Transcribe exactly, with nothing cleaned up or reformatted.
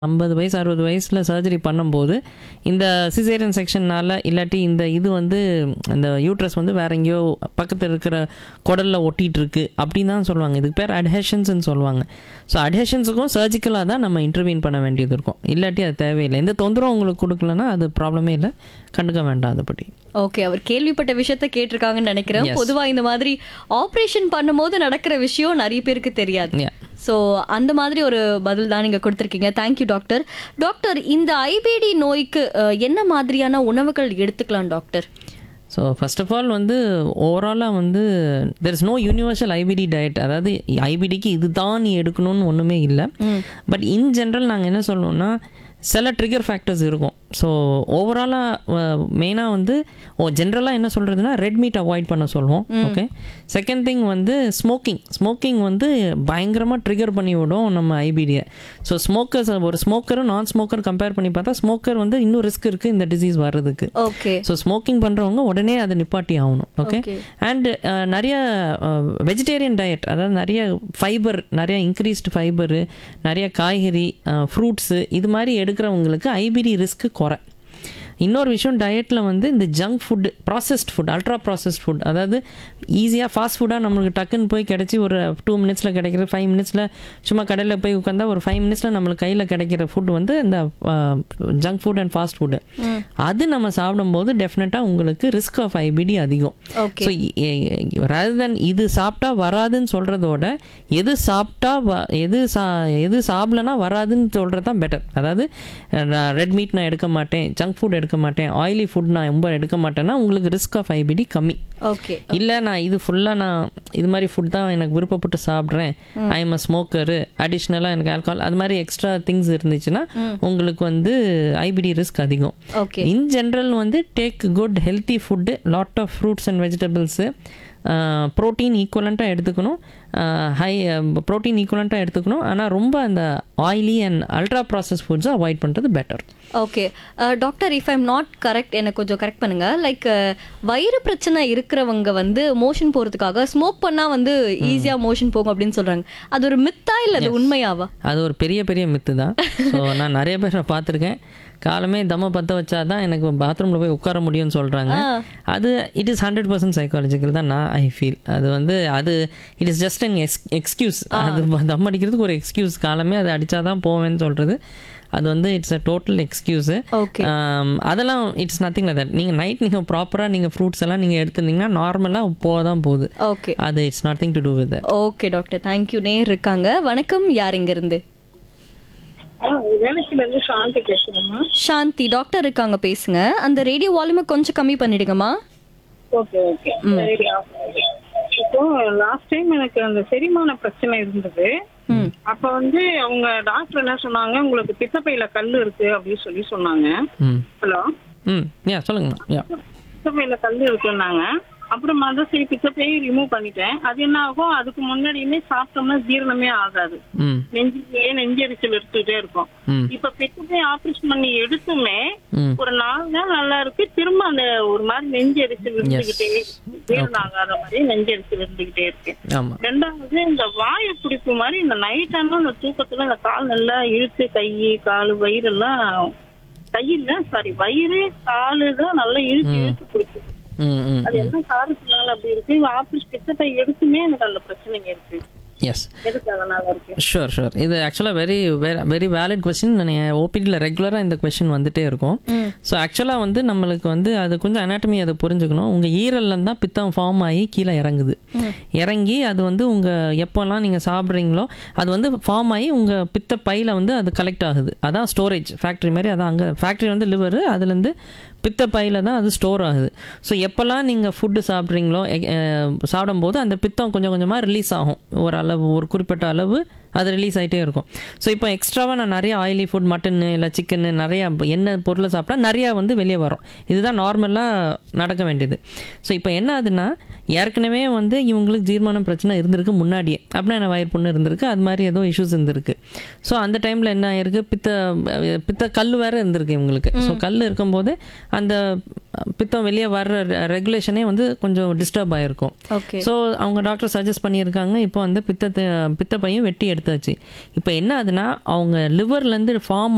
ஐம்பது வயசு அறுபது வயசில் சர்ஜரி பண்ணும்போது இந்த சிசேரியன் செக்ஷன்னால் இல்லாட்டி இந்த இது வந்து இந்த யூட்ரஸ் வந்து வேற எங்கேயோ பக்கத்தில் இருக்கிற குடலில் ஒட்டிகிட்டு இருக்கு அப்படின்னு தான் சொல்லுவாங்க. இதுக்கு பேர் அட்ஹெஷன்ஸ்ன்னு சொல்லுவாங்க. ஸோ அட்ஹெஷன்ஸுக்கும் சர்ஜிக்கலாக தான் நம்ம இன்டர்வீன் பண்ண வேண்டியது இருக்கும். இல்லாட்டி அது தேவையில்லை. எந்த தொந்தரவும் உங்களுக்கு கொடுக்கலன்னா அது ப்ராப்ளமே இல்லை, கண்டுக்க வேண்டாம் அதுபடி. ஓகே, அவர் கேள்விப்பட்ட விஷயத்த கேட்டிருக்காங்கன்னு நினைக்கிறேன். பொதுவா இந்த மாதிரி ஆப்ரேஷன் பண்ணும்போது நடக்கிற விஷயம் நிறைய பேருக்கு தெரியாது. ஸோ அந்த மாதிரி ஒரு பதில் தான் நீங்கள் கொடுத்துருக்கீங்க. Thank you doctor. டாக்டர், இந்த ஐபிடி நோய்க்கு அஹ், என்ன மாதிரியான உணவுகள் எடுத்துக்கலாம் doctor? So first of all வந்து ஓவராலாக வந்து there is no universal IPT diet. அதாவது ஐபிடிக்கு இதுதான் நீ எடுக்கணும்னு ஒன்றுமே இல்லை. பட் இன் ஜென்ரல் நாங்கள் என்ன சொல்லணும்னா சில ட்ரிகர் ஃபேக்டர்ஸ் இருக்கும். ஸோ ஓவராலாக மெயினாக வந்து ஓ ஜென்ரலாக என்ன சொல்கிறதுனா ரெட் மீட் அவாய்ட் பண்ண சொல்லுவோம். ஓகே. செகண்ட் திங் வந்து ஸ்மோக்கிங். ஸ்மோக்கிங் வந்து பயங்கரமாக ட்ரிகர் பண்ணி விடும் நம்ம ஐபிடியை. ஸோ ஸ்மோக்கர்ஸ், ஒரு ஸ்மோக்கரும் நான் ஸ்மோக்கர் கம்பேர் பண்ணி பார்த்தா ஸ்மோக்கர் வந்து இன்னும் ரிஸ்க் இருக்குது இந்த டிசீஸ் வர்றதுக்கு. ஓகே. ஸோ ஸ்மோக்கிங் பண்ணுறவங்க உடனே அதை நிப்பாட்டி ஆகணும். ஓகே. அண்ட் நிறைய வெஜிடேரியன் டயட், அதாவது நிறைய ஃபைபர், நிறைய இன்க்ரீஸ்டு ஃபைபரு, நிறைய காய்கறி, ஃப்ரூட்ஸு இது மாதிரி எடுக்கிறவங்களுக்கு ஐபிடி ரிஸ்க்கு குறை. இன்னொரு விஷயம், டயட்டில் வந்து இந்த junk food, processed food, ultra processed food, அதாவது ஈஸியாக ஃபாஸ்ட் ஃபுட்டாக நம்மளுக்கு டக்குன்னு போய் கிடச்சி ஒரு டூ மினிட்ஸில் கிடைக்கிற, ஃபைவ் மினிட்ஸில் சும்மா கடையில் போய் உட்காந்தா ஒரு ஃபைவ் மினிட்ஸில் நம்மளுக்கு கையில் கிடைக்கிற ஃபுட் வந்து இந்த junk food and fast food. அது நம்ம சாப்பிடும்போது டெஃபினட்டாக உங்களுக்கு ரிஸ்க் ஆஃப் ஐபிடி அதிகம். ஸோ ரதர் தென் இது சாப்பிட்டா வராதுன்னு சொல்கிறதோட எது சாப்பிட்டா எது சா எது சாப்பிடலன்னா வராதுன்னு சொல்கிறது தான் பெட்டர். அதாவது ரெட் மீட் நான் எடுக்க மாட்டேன், ஜங்க் ஃபுட் எடுக்க மாட்டேன், ஆயிலி ஃபுட் நான் ரொம்ப எடுக்க மாட்டேன்னா உங்களுக்கு ரிஸ்க் ஆஃப் ஐபிடி கம்மி. ஓகே. இல்லை நான் இது ஃபுல்லாக நான் இது மாதிரி ஃபுட் தான் எனக்கு விருப்பப்பட்டு சாப்பிட்றேன், ஐ எம் அ ஸ்மோக்கரு, அடிஷ்னலாக எனக்கு ஆல்கஹால், அது மாதிரி எக்ஸ்ட்ரா திங்ஸ் இருந்துச்சுன்னா உங்களுக்கு வந்து ஐபிடி ரிஸ்க் அதிகம். இன் ஜென்ரல் வந்து take good healthy food, lot of fruits and vegetables, protein ஈக்குவலண்ட்டாக எடுத்துக்கணும், ஹை ப்ரோட்டீன் ஈக்குவலண்ட்டாக எடுத்துக்கணும். ஆனால் ரொம்ப அந்த oily and ultra process ஃபுட்ஸை avoid பண்ணுறது better. Okay doctor, if I'm not correct, எனக்கு கொஞ்சம் கரெக்ட் பண்ணுங்க. லைக் வயிறு பிரச்சனை இருக்கிறவங்க வந்து மோஷன் போகிறதுக்காக ஸ்மோக் பண்ணால் வந்து ஈஸியாக மோஷன் போகும் அப்படின்னு சொல்கிறாங்க. அது ஒரு மித்தா இல்லை அது உண்மையாவா? அது ஒரு பெரிய பெரிய மித்து தான். ஸோ நான் நிறைய பேரை பார்த்துருக்கேன், காலமே தம்ம பற்ற வச்சா தான் எனக்கு பாத்ரூமில் போய் உட்கார முடியும்னு சொல்கிறாங்க. அது it is hundred percent psychological தான் நான் ஐ ஃபீல். அது வந்து அது it is just an X excuse அது தம் அடிக்கிறதுக்கு ஒரு எக்ஸ்கியூஸ். காலமே அதை அடித்தா தான் போவேன்னு சொல்கிறது அது வந்து இட்ஸ் அ டோட்டல் எக்ஸ்கியூஸு. அதெல்லாம் இட்ஸ் நத்திங் லைக் தட். நீங்கள் நைட் நீங்கள் ப்ராப்பராக நீங்கள் ஃப்ரூட்ஸ் எல்லாம் நீங்கள் எடுத்துருந்தீங்கன்னா நார்மலாக போக தான் போகுது. ஓகே. அது it's nothing to do with that. Okay doctor, thank you. நேர் இருக்காங்க. வணக்கம், யார் இருந்து? சாந்தி. டாக்டர் இருக்காங்க, பேசுங்க. அந்த ரேடியோ வால்யூமை கொஞ்சம் கம்மி பண்ணிடுங்கம்மா. Okay okay. இப்போ லாஸ்ட் டைம் எனக்கு அந்த செரிமான பிரச்சனை இருந்தது. அப்ப வந்து அவங்க டாக்டர் என்ன சொன்னாங்க, உங்களுக்கு பித்தப்பையில கல் இருக்கு அப்படின்னு சொல்லி சொன்னாங்க. ஹலோ. ம் யா சொல்லுங்க. யா பித்தப்பையில கல் இருக்குன்னாங்க. அப்புறமா தான் சரி பித்தப்பையை ரிமூவ் பண்ணிட்டேன். அது என்ன ஆகும், அதுக்கு முன்னாடியுமே சாப்பிட்டோம்னா ஜீரணமே ஆகாது, நெஞ்சிலேயே நெஞ்சரிச்சல் எடுத்துட்டே இருக்கும். இப்ப பித்தப்பை ஆபரேஷன் பண்ணி எடுத்துமே ஒரு நாலு நாள் நல்லா இருக்கு, திரும்ப அந்த ஒரு மாதிரி நெஞ்சரிச்சல் இருந்துகிட்டே, ஜீரணம் ஆகாத மாதிரி நெஞ்சரிச்சல் இருந்துகிட்டே இருக்கு. ரெண்டாவது இந்த வாயு பிடிப்பு மாதிரி இந்த நைட் ஆனா இந்த தூக்கத்துல இந்த கால் நல்லா இழுத்து, கை காலு வயிறெல்லாம், கையில சாரி வயிறு காலு தான் நல்லா இழுத்து இழுத்து பிடிக்கும். அது என்ன காரணத்தினால அப்படி இருக்கு? ஆபரேஷன் பித்தப்பை எடுத்துமே எனக்கு அந்த பிரச்சனைங்க இருக்கு. S, sure sure. இது ஆக்சுவலாக வெரி வெரி வேலிட் கொஸ்டின். நான் ஓபிடியில் ரெகுலராக இந்த கொஸ்டின் வந்துட்டே இருக்கும். ஸோ ஆக்சுவலாக வந்து நம்மளுக்கு வந்து அது கொஞ்சம் அனாட்டமி அதை புரிஞ்சுக்கணும். உங்கள் ஈரலில் தான் பித்தம் ஃபார்ம் ஆகி கீழே இறங்குது. இறங்கி அது வந்து உங்கள் எப்போல்லாம் நீங்கள் சாப்பிட்றீங்களோ அது வந்து ஃபார்ம் ஆகி உங்கள் பித்த பையில் வந்து அது கலெக்ட் ஆகுது. அதான் ஸ்டோரேஜ் ஃபேக்ட்ரி மாதிரி. அதான் அங்கே ஃபேக்ட்ரி வந்து லிவர், அதுலேருந்து பித்த பையில் தான் அது ஸ்டோர் ஆகுது. ஸோ எப்போல்லாம் நீங்கள் ஃபுட்டு சாப்பிட்றீங்களோ சாப்பிடும்போது அந்த பித்தம் கொஞ்சம் கொஞ்சமாக ரிலீஸ் ஆகும். ஒரு அளவு, ஒரு குறிப்பிட்ட அளவு அது ரிலீஸ் ஆகிட்டே இருக்கும். ஸோ இப்போ எக்ஸ்ட்ராவாக நான் நிறைய ஆயிலி ஃபுட், மட்டனு இல்லை சிக்கனு, நிறையா எண்ணெய் பொருளை சாப்பிட்டா நிறையா வந்து வெளியே வரும். இதுதான் நார்மலாக நடக்க வேண்டியது. ஸோ இப்போ என்ன ஆகுதுன்னா, ஏற்கனவே வந்து இவங்களுக்கு ஜீரணமான பிரச்சனை இருந்திருக்கு முன்னாடியே, அப்படின்னா என்ன வயிறு புண்ணு இருந்திருக்கு, அது மாதிரி ஏதோ இஷ்யூஸ் இருந்திருக்கு. ஸோ அந்த டைமில் என்ன ஆயிருக்கு, பித்த பித்த கல் வேறு இருந்திருக்கு இவங்களுக்கு. ஸோ கல் இருக்கும்போது அந்த பித்தம் வெளியே வர்ற ரெகுலேஷனே வந்து கொஞ்சம் டிஸ்டர்ப் ஆகிருக்கும். ஸோ அவங்க டாக்டர் சஜஸ்ட் பண்ணியிருக்காங்க இப்போ வந்து பித்தத்தை பித்த பையும் வெட்டி எடுத்தாச்சு. இப்போ என்ன ஆகுதுன்னா அவங்க லிவர்லேருந்து ஃபார்ம்